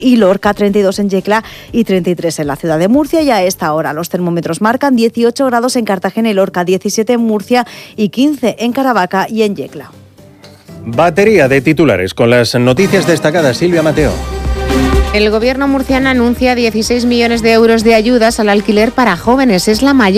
y Lorca, 32 en Yecla y 33 en la ciudad de Murcia. Y a esta hora los termómetros marcan 18 grados en Cartagena y Lorca, 17 en Murcia y 15 en Caravaca y en Yecla. Batería de titulares con las noticias destacadas. Silvia Mateo. El gobierno murciano anuncia 16 millones de euros de ayudas al alquiler para jóvenes. Es la mayor